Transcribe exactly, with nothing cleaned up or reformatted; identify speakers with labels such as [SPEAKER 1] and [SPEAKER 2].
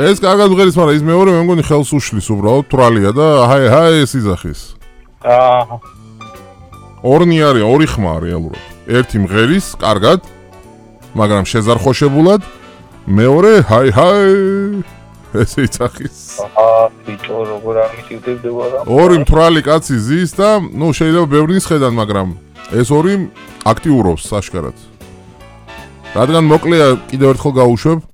[SPEAKER 1] ეს კარგად მღერის, მაგრამ ის მეორე მე მგონი ხელს უშლის უბრალოდ, თვრალია და ჰაი ჰაი ეს იძახის.
[SPEAKER 2] აა.
[SPEAKER 1] ორნი არის, ორი ხმა რეალურად. ერთი მღერის, კარგად, მაგრამ შეზარხოშებულად, მეორე ჰაი ჰაი ეს იძახის.
[SPEAKER 2] აა, ბიჭო, როგორ არ მიწევდება რა.
[SPEAKER 1] ორი მთვრალი კაცი ზის და, ნუ შეიძლება ბევრი ისხედან, მაგრამ ეს ორი აქტიურობს საშკარად. რადგან მოკლეა, კიდევ ერთხელ გავუშვებ.